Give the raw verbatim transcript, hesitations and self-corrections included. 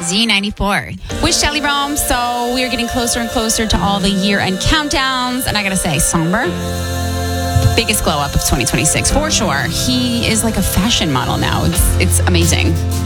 Z ninety-four. With Shelly Rome. So we are getting closer and closer to all the year-end countdowns. And I got to say, Somber, biggest glow up of twenty twenty-six for sure. He is like a fashion model now. It's it's amazing.